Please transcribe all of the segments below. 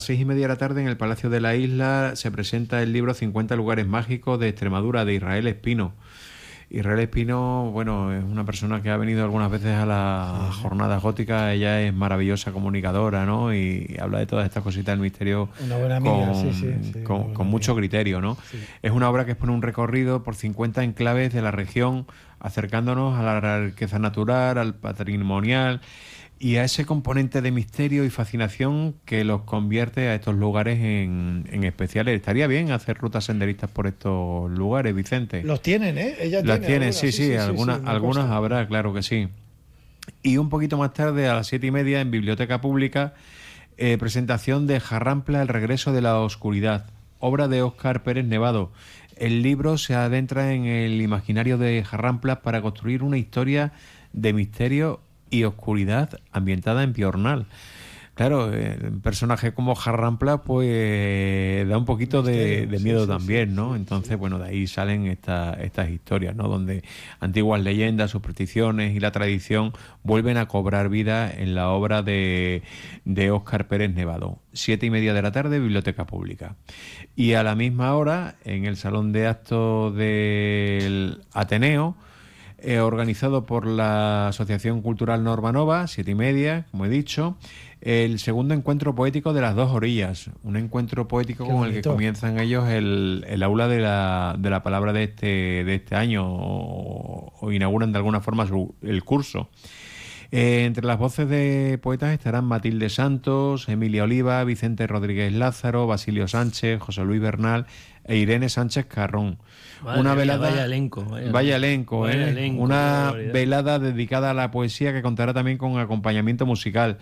6:30 de la tarde en el Palacio de la Isla se presenta el libro 50 lugares mágicos de Extremadura de Israel Espino. Israel Espino, bueno, es una persona que ha venido algunas veces a las jornadas góticas. Ella es maravillosa comunicadora, ¿no? Y habla de todas estas cositas del misterio Una buena amiga, sí, una buena con mucho amiga. criterio, ¿no? Sí. Es una obra que expone un recorrido por 50 enclaves de la región, acercándonos a la riqueza natural, al patrimonial y a ese componente de misterio y fascinación que los convierte a estos lugares en especiales. Estaría bien hacer rutas senderistas por estos lugares, Vicente. Los tienen, ¿eh? Ella Las tiene tienen, algunas, sí, sí, sí, sí, sí, sí, algunas, me algunas consta. habrá, claro que sí. Y un poquito más tarde, a las 7:30, en Biblioteca Pública, presentación de Jarrampla, El regreso de la oscuridad, obra de Óscar Pérez Nevado. El libro se adentra en el imaginario de Jarrampla para construir una historia de misterio y oscuridad ambientada en Piornal. Claro, un personaje como Jarrampla pues da un poquito Misterio, de sí, miedo sí, sí, también, ¿no? sí, Entonces, sí. bueno, de ahí salen estas historias, ¿no? Donde antiguas leyendas, supersticiones y la tradición vuelven a cobrar vida en la obra de Óscar Pérez Nevado. 7:30 de la tarde, Biblioteca Pública. Y a la misma hora, en el Salón de Actos del Ateneo, organizado por la Asociación Cultural Normanova, 7:30, como he dicho, el segundo encuentro poético de las dos orillas, un encuentro poético Qué con el que bonito. comienzan ellos el aula de la palabra de este año, o inauguran de alguna forma el curso. Entre las voces de poetas estarán Matilde Santos, Emilia Oliva, Vicente Rodríguez Lázaro, Basilio Sánchez, José Luis Bernal e Irene Sánchez Carrón. Una Madre mía, vaya velada, elenco, vaya elenco, vaya ¿eh? elenco, qué Una barbaridad. velada dedicada a la poesía que contará también con acompañamiento musical.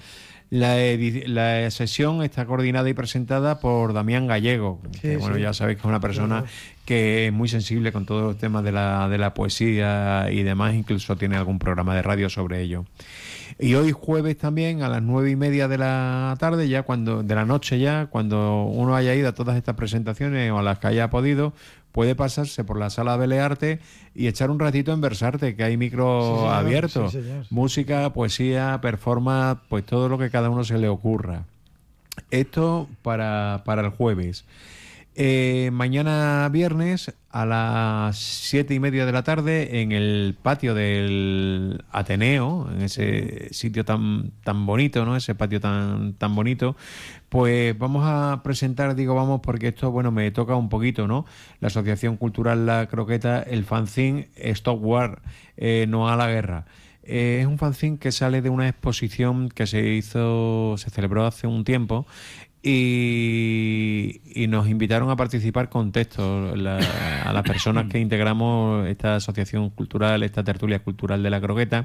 La sesión está coordinada y presentada por Damián Gallego, que Sí, bueno, sí, ya sabéis que es una persona claro. que es muy sensible con todos los temas de la poesía y demás, incluso tiene algún programa de radio sobre ello. Y hoy jueves también a las 9:30 de la tarde, de la noche ya, cuando uno haya ido a todas estas presentaciones o a las que haya podido, puede pasarse por la sala Belearte y echar un ratito en Versarte, que hay Sí, micro señor, sí, abierto, señor. música, poesía, performance, pues todo lo que cada uno se le ocurra. Esto para el jueves. Mañana viernes a las 7:30 de la tarde en el patio del Ateneo, en Sí. ese sitio tan bonito, ¿no? Ese patio tan bonito, pues vamos a presentar, digo vamos, porque esto, bueno, me toca un poquito, ¿no? La Asociación Cultural La Croqueta, el fanzine Stop War, no a la guerra. Es un fanzine que sale de una exposición que se celebró hace un tiempo y nos invitaron a participar con textos a las personas que integramos esta asociación cultural, esta tertulia cultural de La Croqueta.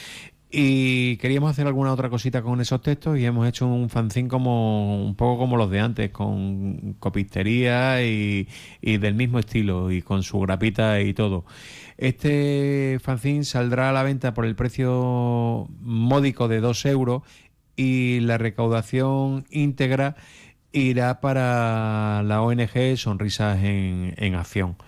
Y queríamos hacer alguna otra cosita con esos textos y hemos hecho un fanzine como un poco como los de antes, con copistería y del mismo estilo y con su grapita y todo. Este fanzine saldrá a la venta por el precio módico de 2 euros y la recaudación íntegra irá para la ONG Sonrisas en Acción.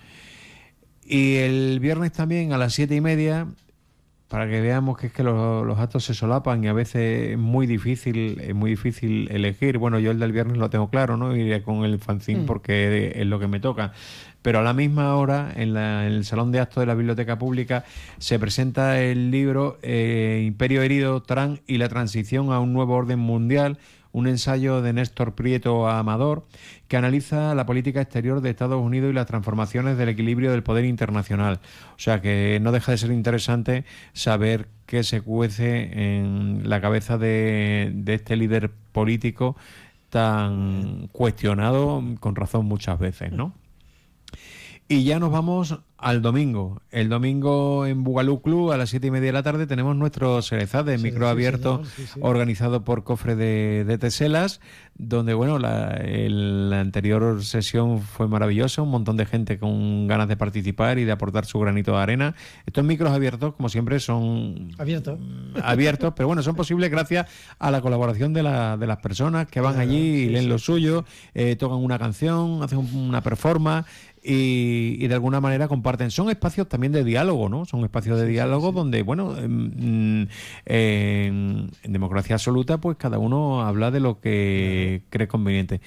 Y el viernes también a las 7:30, para que veamos que es que los actos se solapan y a veces es muy difícil elegir. Bueno, yo el del viernes lo tengo claro, ¿no? Iré con el fanzine Mm. porque es lo que me toca. Pero a la misma hora, en el Salón de Actos de la Biblioteca Pública, se presenta el libro Imperio herido, Trump y la transición a un nuevo orden mundial, un ensayo de Néstor Prieto Amador, que analiza la política exterior de Estados Unidos y las transformaciones del equilibrio del poder internacional. O sea que no deja de ser interesante saber qué se cuece en la cabeza de este líder político tan cuestionado con razón muchas veces, ¿no? Y ya nos vamos al domingo. El domingo en Bugalú Club a las 7:30 de la tarde tenemos nuestro Cerezade, micro Sí, abierto señor, sí, sí. organizado por Cofre de Teselas, donde bueno, la anterior sesión fue maravillosa, un montón de gente con ganas de participar y de aportar su granito de arena. Estos micros abiertos, como siempre, son Abierto. abiertos, pero bueno, son posibles gracias a la colaboración de las personas que van allí Claro, y sí, leen sí, lo sí, sí. suyo, tocan una canción, hacen una performance y de alguna manera comparten. Son espacios también de diálogo, ¿no? Son espacios de Sí, sí, diálogo sí. donde, bueno, en democracia absoluta, pues cada uno habla de lo Claro. que cree conveniente.